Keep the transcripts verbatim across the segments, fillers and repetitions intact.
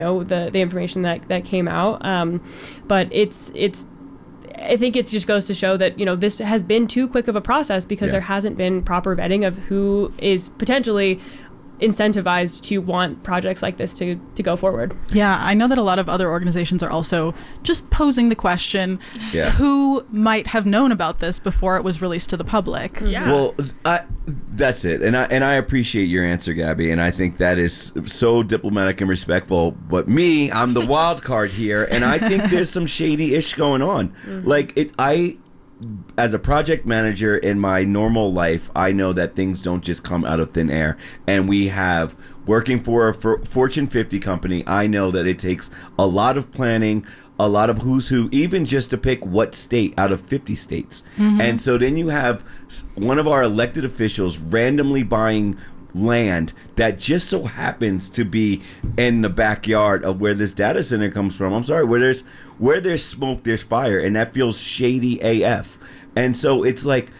know, the the information that that came out. Um, but it's it's. I think it just goes to show that, you know, this has been too quick of a process because yeah. there hasn't been proper vetting of who is potentially incentivized to want projects like this to to go forward. Yeah, I know that a lot of other organizations are also just posing the question, yeah. who might have known about this before it was released to the public? Yeah. Well, I, that's it. And I and I appreciate your answer, Gabby, and I think that is so diplomatic and respectful. But me, I'm the wild card here, and I think there's some shady-ish going on. Mm-hmm. Like, it, I... as a project manager in my normal life, I know that things don't just come out of thin air. And we have, working for a for Fortune fifty company, I know that it takes a lot of planning, a lot of who's who, even just to pick what state out of fifty states. Mm-hmm. And so then you have one of our elected officials randomly buying land that just so happens to be in the backyard of where this data center comes from. I'm sorry, where there's where there's smoke, there's fire, and that feels shady A F. And so it's like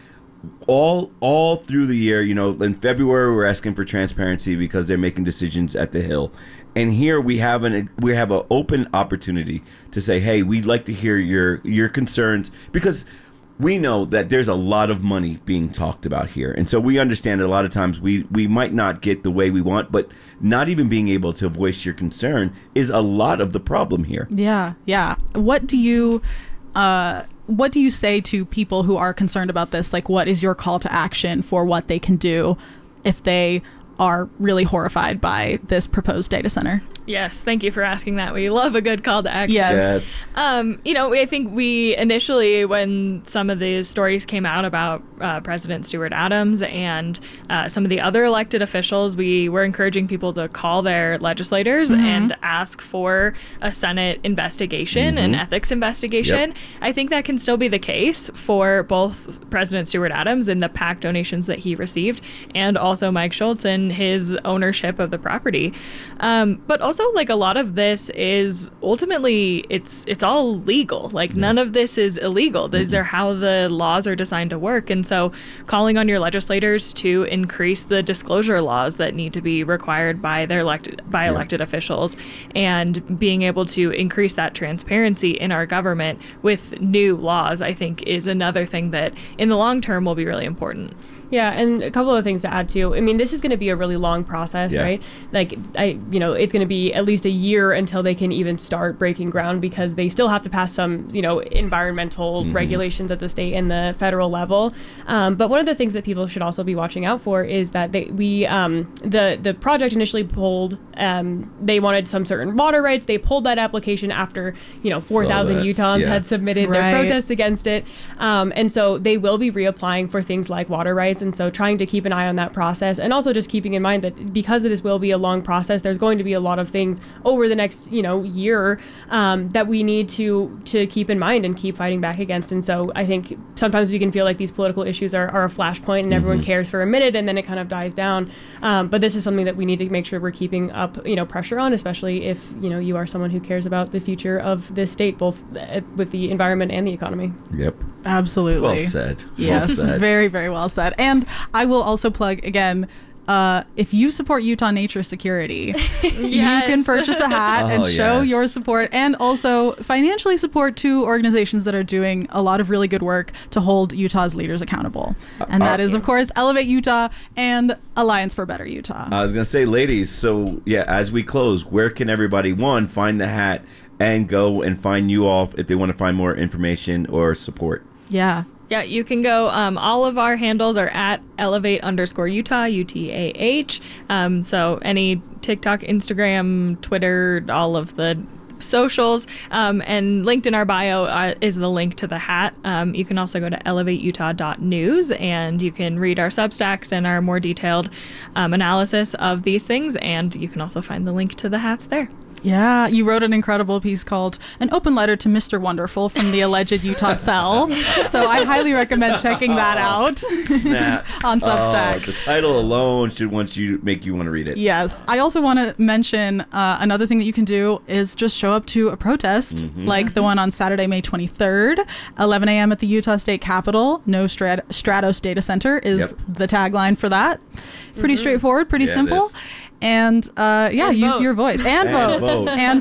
all all through the year, you know, in February we're asking for transparency because they're making decisions at the Hill. And here we have an we have an open opportunity to say, hey, we'd like to hear your your concerns, because we know that there's a lot of money being talked about here. And so we understand that a lot of times we, we might not get the way we want, but not even being able to voice your concern is a lot of the problem here. Yeah, yeah. What do you uh, what do you say to people who are concerned about this? Like, what is your call to action for what they can do if they are really horrified by this proposed data center? Yes, thank you for asking that. We love a good call to action. Yes. yes. Um, you know, I think we initially, when some of these stories came out about uh, President Stuart Adams and uh, some of the other elected officials, we were encouraging people to call their legislators mm-hmm. and ask for a Senate investigation, mm-hmm. an ethics investigation. Yep. I think that can still be the case for both President Stuart Adams and the PAC donations that he received, and also Mike Schultz and his ownership of the property. Um, but also, like, a lot of this is ultimately it's it's all legal. Like, mm-hmm. none of this is illegal. These mm-hmm. are how the laws are designed to work. And so calling on your legislators to increase the disclosure laws that need to be required by their elected by yeah. elected officials, and being able to increase that transparency in our government with new laws, I think, is another thing that in the long term will be really important. Yeah, and a couple of things to add too. I mean, this is going to be a really long process, yeah. right? Like, I, you know, it's going to be at least a year until they can even start breaking ground, because they still have to pass some, you know, environmental mm-hmm. regulations at the state and the federal level. Um, but one of the things that people should also be watching out for is that they, we, um, the the project initially pulled, um, they wanted some certain water rights. They pulled that application after, you know, four thousand Utahns yeah. had submitted right. their protests against it, um, and so they will be reapplying for things like water rights. And so trying to keep an eye on that process, and also just keeping in mind that because this will be a long process, there's going to be a lot of things over the next, you know, year um, that we need to to keep in mind and keep fighting back against. And so I think sometimes we can feel like these political issues are, are a flashpoint and mm-hmm. everyone cares for a minute and then it kind of dies down. Um, but this is something that we need to make sure we're keeping up, you know, pressure on, especially if, you know, you are someone who cares about the future of this state, both with the environment and the economy. Yep. Absolutely. Well said. Yes, well said. Very, very well said. And I will also plug again, uh, if you support Utah Nature Security, yes. you can purchase a hat oh, and show yes. your support, and also financially support two organizations that are doing a lot of really good work to hold Utah's leaders accountable. And that uh, is, of course, Elevate Utah and Alliance for Better Utah. I was going to say, ladies, so yeah, as we close, where can everybody, one, find the hat and go and find you all if they want to find more information or support? Yeah. Yeah, you can go. Um, all of our handles are at elevate underscore Utah, U T A H. Um, so any TikTok, Instagram, Twitter, all of the socials, um, and linked in our bio uh, is the link to the hat. Um, you can also go to elevate utah dot news, and you can read our Substacks and our more detailed um, analysis of these things, and you can also find the link to the hats there. Yeah, you wrote an incredible piece called An Open Letter to Mister Wonderful from the Alleged Utah Cell. So I highly recommend checking that out on Substack. Oh, the title alone should want you make you want to read it. Yes. I also want to mention uh, another thing that you can do is just show up to a protest mm-hmm. like the one on Saturday, May twenty-third, eleven a.m. at the Utah State Capitol. No Strat- Stratos Data Center is yep. the tagline for that. Pretty mm-hmm. straightforward, pretty yeah, simple. and uh, yeah, and use vote. your voice and, And vote. vote. and